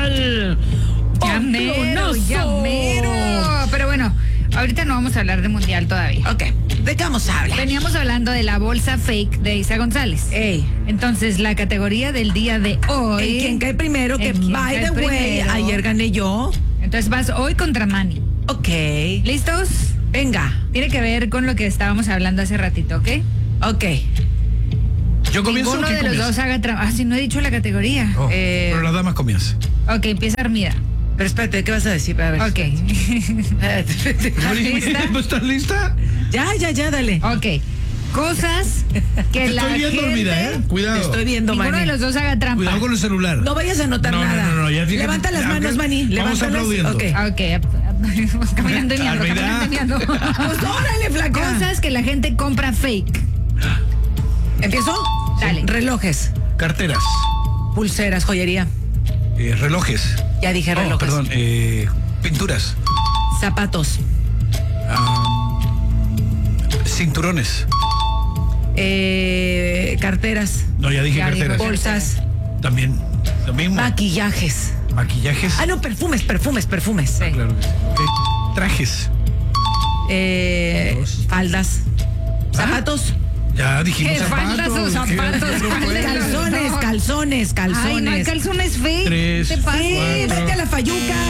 mundial. Ya mero. Pero bueno, ahorita no vamos a hablar de mundial todavía. Ok, ¿de qué vamos a hablar? Veníamos hablando de la bolsa fake de Isa González. Ey. Entonces, la categoría del día de hoy. ¿En quién cae primero? Que, ¿En quién by cae the way, primero? ayer gané yo. Entonces vas hoy contra Manny. Ok. ¿Listos? Venga. Tiene que ver con lo que estábamos hablando hace ratito, ¿ok? Ok. Yo comienzo. Ninguno ¿Quién de los comienza? dos haga trampa. Ah, sí, no he dicho la categoría. Oh, pero las damas comienzan. Ok, empieza Armida. Pero espérate, ¿qué vas a decir? A ver. Ok. ¿Estás lista? ¿Estás lista? Ya, dale. Ok. Cosas que Te la estoy viendo, gente... Olvida, ¿eh? Cuidado. Te estoy viendo, Ninguno Manny. de los dos haga trampa. Cuidado con el celular. No vayas a anotar nada. No, ya fíjate. Levanta las manos, Manny. Vamos Levántalas. aplaudiendo. Ok. Ok. Caminando y miando, Armida. caminando y miando. Pues órale, flaca. Cosas que la gente compra fake. ¿Empiezo? Dale. Relojes, Carteras, pulseras, joyería. relojes. Ya dije relojes. Perdón, pinturas, Zapatos, cinturones. carteras, No, ya dije Ya dijo carteras. bolsas, También, lo mismo. maquillajes. Maquillajes. Ah, no, perfumes. Sí. Claro que sí. Ok. Trajes. Faldas, zapatos, Ya dijimos ¿Qué faltas zapatos. o zapatos? ¿Qué? No puede. calzones. Ay, no hay calzones fake. Tres, ¿Qué te pasa? Sí, cuatro. vete a la fayuca.